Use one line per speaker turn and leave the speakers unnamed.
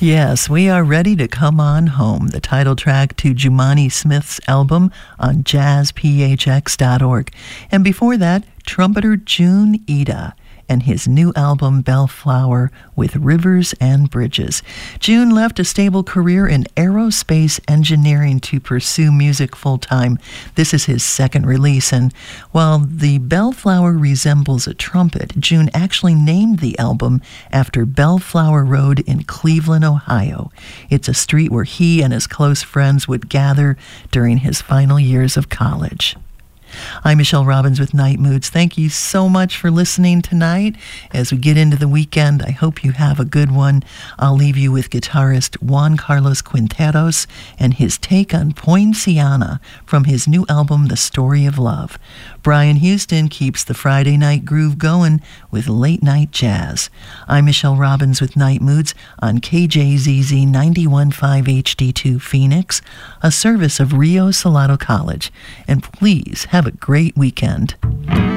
Yes, we are ready to come on home, the title track to Jumani Smith's album on jazzphx.org. And before that, trumpeter June Ida and his new album Bellflower with Rivers and Bridges. June left a stable career in aerospace engineering to pursue music full-time. This is his second release, and while the Bellflower resembles a trumpet, June actually named the album after Bellflower Road in Cleveland, Ohio. It's a street where he and his close friends would gather during his final years of college. I'm Michelle Robbins with Night Moods. Thank you so much for listening tonight. As we get into the weekend, I hope you have a good one. I'll leave you with guitarist Juan Carlos Quinteros and his take on Poinciana from his new album, The Story of Love. Brian Houston keeps the Friday night groove going with late night jazz. I'm Michelle Robbins with Night Moods on KJZZ 91.5 HD2 Phoenix, a service of Rio Salado College. And please have a great weekend.